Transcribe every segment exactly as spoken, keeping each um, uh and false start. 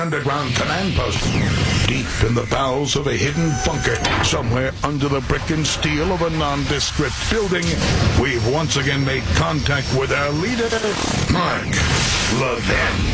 underground command post, deep in the bowels of a hidden bunker, somewhere under the brick and steel of a nondescript building, we've once again made contact with our leader, Mark Levin.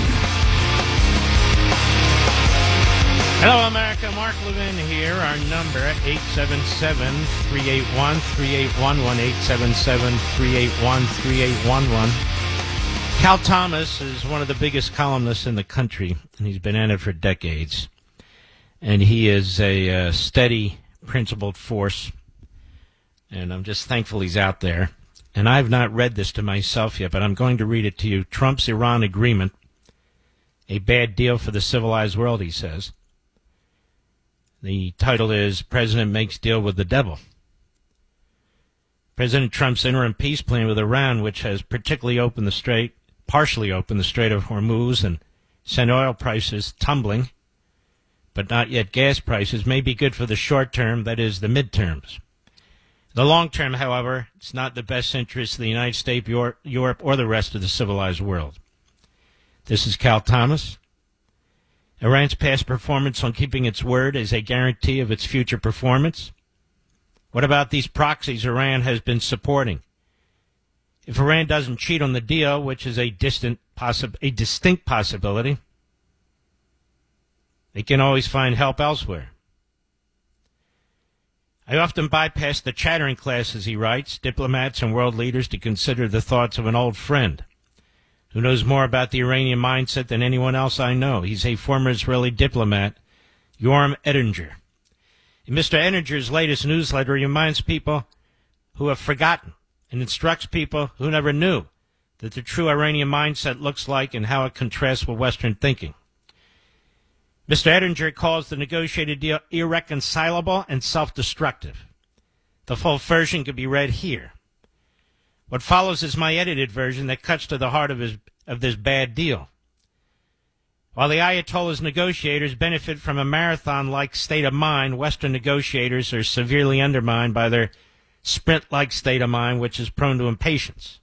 Hello, America. Mark Levin here. Our number, eight seven seven, three eight one, three eight one one, eight seven seven, three eight one, three eight one one. Cal Thomas is one of the biggest columnists in the country, and he's been at it for decades. And he is a uh, steady, principled force, and I'm just thankful he's out there. And I've not read this to myself yet, but I'm going to read it to you. Trump's Iran agreement, a bad deal for the civilized world, he says. The title is, President Makes Deal with the Devil. President Trump's interim peace plan with Iran, which has particularly opened the strait, partially opened the Strait of Hormuz and sent oil prices tumbling, but not yet gas prices, may be good for the short term, that is, the midterms. The long term, however, it's not in the best interest of the United States, Europe, or the rest of the civilized world. This is Cal Thomas. Iran's past performance on keeping its word is a guarantee of its future performance. What about these proxies Iran has been supporting? If Iran doesn't cheat on the deal, which is a distant possi- a distinct possibility, they can always find help elsewhere. I often bypass the chattering classes, he writes, diplomats and world leaders to consider the thoughts of an old friend who knows more about the Iranian mindset than anyone else I know. He's a former Israeli diplomat, Yoram Ettinger. In Mister Ettinger's latest newsletter, he reminds people who have forgotten and instructs people who never knew that the true Iranian mindset looks like and how it contrasts with Western thinking. Mister Ettinger calls the negotiated deal irreconcilable and self-destructive. The full version could be read here. What follows is my edited version that cuts to the heart of his of this bad deal. While the Ayatollah's negotiators benefit from a marathon-like state of mind, Western negotiators are severely undermined by their sprint-like state of mind, which is prone to impatience.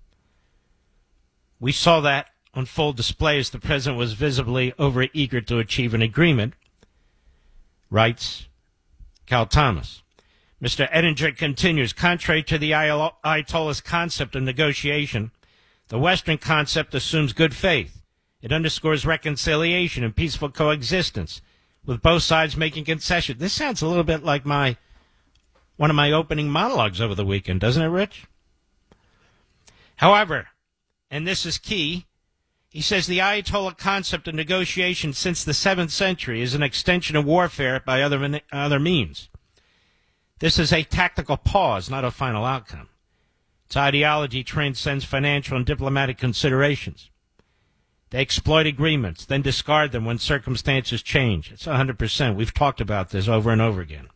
We saw that on full display as the president was visibly overeager to achieve an agreement, writes Cal Thomas. Mister Ettinger continues, contrary to the Ayatollah's concept of negotiation, the Western concept assumes good faith. It underscores reconciliation and peaceful coexistence, with both sides making concessions. This sounds a little bit like my one of my opening monologues over the weekend, doesn't it, Rich? However, and this is key, he says the Ayatollah concept of negotiation since the seventh century is an extension of warfare by other, other means. This is a tactical pause, not a final outcome. Its ideology transcends financial and diplomatic considerations. They exploit agreements, then discard them when circumstances change. It's one hundred percent. We've talked about this over and over again.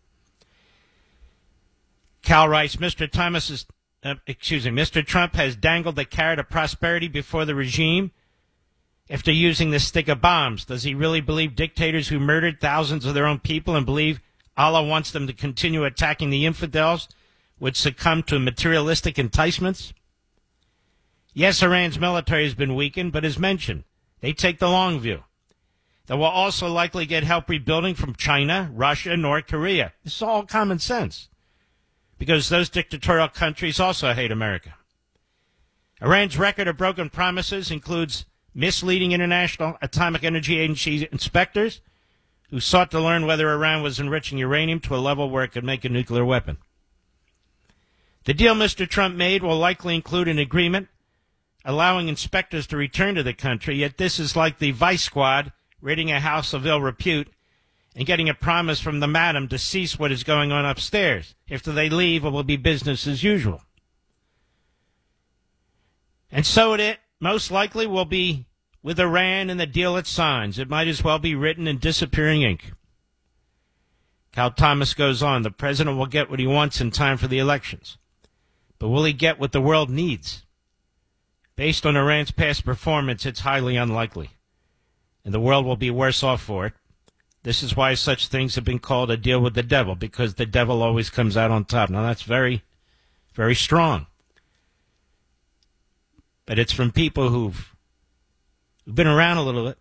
Cal writes, Mister Thomas is, uh, excuse me, Mister Trump has dangled the carrot of prosperity before the regime after using the stick of bombs. Does he really believe dictators who murdered thousands of their own people and believe Allah wants them to continue attacking the infidels would succumb to materialistic enticements? Yes, Iran's military has been weakened, but as mentioned, they take the long view. They will also likely get help rebuilding from China, Russia, North Korea. This is all common sense, because those dictatorial countries also hate America. Iran's record of broken promises includes misleading International Atomic Energy Agency inspectors who sought to learn whether Iran was enriching uranium to a level where it could make a nuclear weapon. The deal Mister Trump made will likely include an agreement allowing inspectors to return to the country, yet this is like the vice squad raiding a house of ill repute and getting a promise from the madam to cease what is going on upstairs. After they leave, it will be business as usual. And so it most likely will be with Iran and the deal it signs. It might as well be written in disappearing ink. Cal Thomas goes on, the president will get what he wants in time for the elections. But will he get what the world needs? Based on Iran's past performance, it's highly unlikely. And the world will be worse off for it. This is why such things have been called a deal with the devil, because the devil always comes out on top. Now, that's very, very strong. But it's from people who've, who've been around a little bit.